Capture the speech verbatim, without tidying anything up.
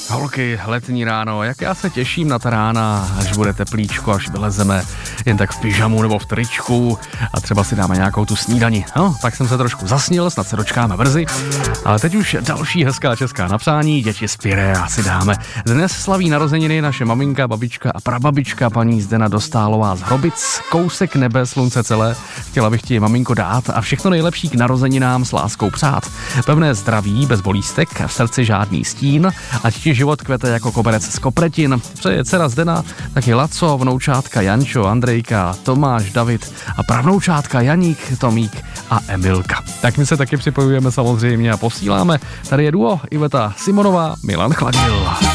Holky, letní ráno, jak já se těším na ta rána, až bude teplíčko, až vylezeme jen tak v pyžamu nebo v tričku a třeba si dáme nějakou tu snídani. No, tak jsem se trošku zasnil, snad se dočkáme brzy. Ale teď už další hezká česká napsání, děti z Pirea si dáme. Dnes slaví narozeniny naše maminka, babička a prababička paní Zdena Dostálová z Hrobic. Kousek nebe, slunce celé, chtěla bych ti, maminko, dát a všechno nejlepší k narozeninám s láskou přát. Pevné zdraví, bez bolístek, v srdci žádný stín, ať ti život kvete jako koberec z kopretin. Přeje dcera Zdena, taky Laco, vnoučátka Jančo, Andrejka, Tomáš, David a pravnoučátka Janík, Tomík a Emilka. Tak my se taky připojujeme samozřejmě a posíláme. Tady je duo Iveta Simonová, Milan Chladil.